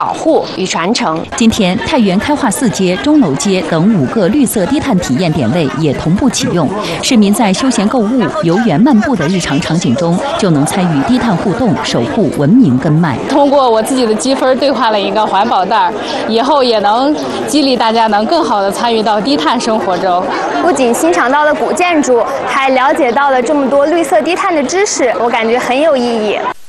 保护与传承。 今天，太原开化4街、钟楼街等5个绿色低碳体验点位也同步启用，市民在休闲购物、游园漫步的日常场景中，就能参与低碳互动，守护文明根脉。 通过我自己的积分兑换了一个环保袋，以后也能激励大家能更好地参与到低碳生活中。 不仅欣赏到了古建筑，还了解到了这么多绿色低碳的知识，我感觉很有意义。